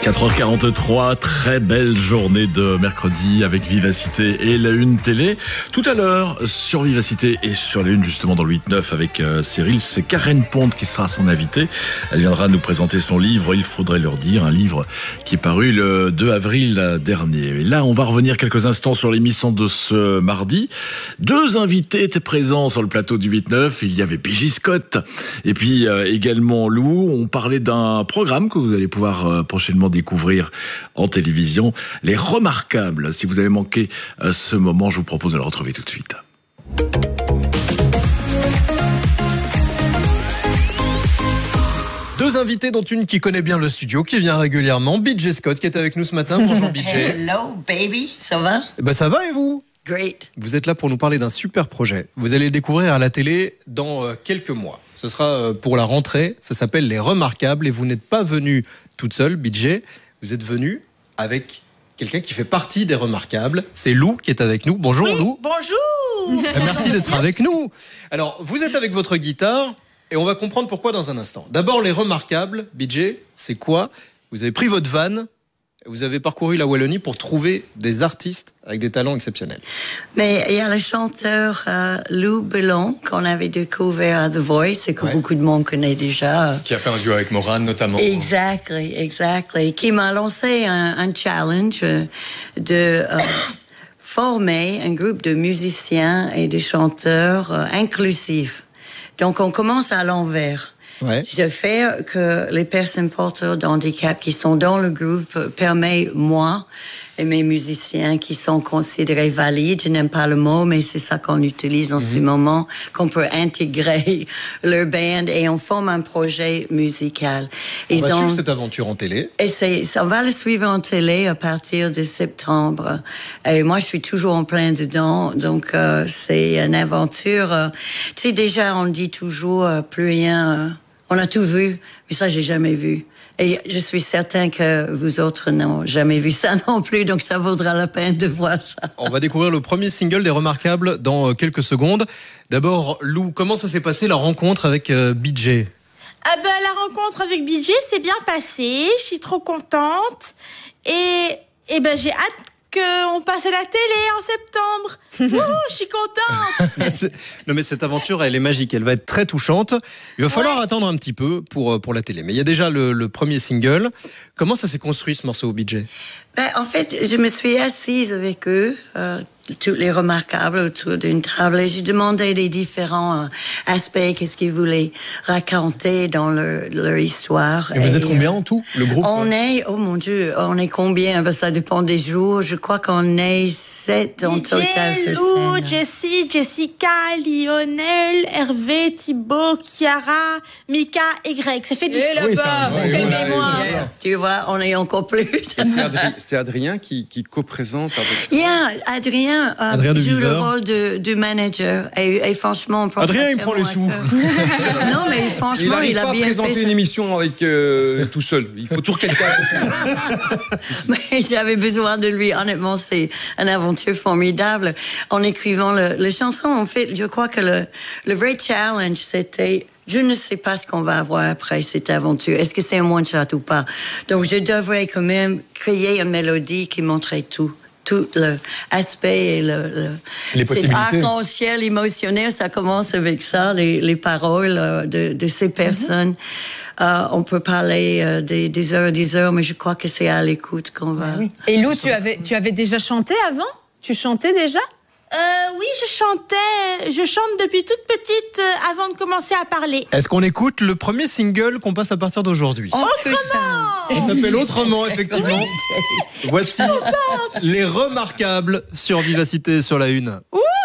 4h43, très belle journée de mercredi avec Vivacité et la Une télé. Tout à l'heure, sur Vivacité et sur la Une, justement dans le 8-9 avec Cyril, c'est Karen Ponte qui sera son invitée. Elle viendra nous présenter son livre, Il faudrait leur dire, un livre qui est paru le 2 avril dernier. Et là, on va revenir quelques instants sur l'émission de ce mardi. Deux invités étaient présents sur le plateau du 8-9. Il y avait P.J. Scott et puis également Lou. On parlait d'un programme que vous allez pouvoir prochainement découvrir en télévision, Les Remarquables. Si vous avez manqué ce moment, je vous propose de le retrouver tout de suite. Deux invités, dont une qui connaît bien le studio, qui vient régulièrement, P.J. Scott, qui est avec nous ce matin. Bonjour P.J. Hello baby, ça va? Ça va et vous? Great. Vous êtes là pour nous parler d'un super projet. Vous allez le découvrir à la télé dans quelques mois. Ce sera pour la rentrée, ça s'appelle Les Remarquables et vous n'êtes pas venue toute seule, P.J. Vous êtes venue avec quelqu'un qui fait partie des Remarquables. C'est Lou qui est avec nous. Bonjour oui, Lou. Bonjour. Merci d'être avec nous. Alors, vous êtes avec votre guitare et on va comprendre pourquoi dans un instant. D'abord, Les Remarquables, P.J., c'est quoi? Vous avez pris votre van, vous avez parcouru la Wallonie pour trouver des artistes avec des talents exceptionnels. Mais il y a le chanteur Lou Bellon qu'on avait découvert à The Voice et que beaucoup de monde connaît déjà. Qui a fait un duo avec Moran notamment. Exactly. Qui m'a lancé un challenge de former un groupe de musiciens et de chanteurs inclusifs. Donc on commence à l'envers. Ouais. Je fais que les personnes porteurs d'handicap qui sont dans le groupe permettent moi et mes musiciens qui sont considérés valides, je n'aime pas le mot, mais c'est ça qu'on utilise en ce moment, qu'on peut intégrer leur band et on forme un projet musical. On va suivre cette aventure en télé. Et on va le suivre en télé à partir de septembre. Et moi, je suis toujours en plein dedans, donc c'est une aventure. Tu sais, déjà, on dit toujours plus rien. On a tout vu, mais ça, j'ai jamais vu. Et je suis certain que vous autres n'avez jamais vu ça non plus, donc ça vaudra la peine de voir ça. On va découvrir le premier single des Remarquables dans quelques secondes. D'abord, Lou, comment ça s'est passé la rencontre avec P.J.? La rencontre avec P.J. s'est bien passée, je suis trop contente. Et j'ai hâte qu'on passe à la télé en septembre. Wouhou, je suis contente. Non mais cette aventure, elle est magique, elle va être très touchante. Il va falloir attendre un petit peu pour la télé. Mais il y a déjà le premier single. Comment ça s'est construit ce morceau, P.J.? En fait, je me suis assise avec eux, tous les Remarquables autour d'une table, et j'ai demandé les différents aspects, qu'est-ce qu'ils voulaient raconter dans leur histoire. Et vous êtes combien en tout, le groupe? On est, oh mon Dieu, on est combien? Ça dépend des jours. Je crois qu'on est 7 en total sur Lou, scène. Jessie, Jessica, Lionel, Hervé, Thibaut, Chiara, Mika et Greg. Ça fait 10. Calmez-moi. Tu vois, on est encore plus. C'est Adrien qui co-présente avec... Adrien joue le rôle du manager et franchement on prend Adrien il prend les sous. Non mais franchement il a bien fait. Il n'arrive pas à présenter une émission avec tout seul. Il faut toujours quelqu'un. Mais j'avais besoin de lui. Honnêtement, c'est une aventure formidable. En écrivant la chanson, en fait, je crois que le vrai challenge c'était je ne sais pas ce qu'on va avoir après cette aventure. Est-ce que c'est un one-shot ou pas? Donc, je devrais quand même créer une mélodie qui montrait tout l'aspect et les possibilités. Cet arc-en-ciel émotionnel, ça commence avec ça, les paroles de ces personnes. On peut parler des heures, mais je crois que c'est à l'écoute qu'on va... Oui. Et Lou, tu avais déjà chanté avant? Tu chantais déjà? Oui, je chante depuis toute petite avant de commencer à parler. Est-ce qu'on écoute le premier single qu'on passe à partir d'aujourd'hui? Autrement! Ça s'appelle Autrement, effectivement. Voici Les Remarquables sur Vivacité sur la Une.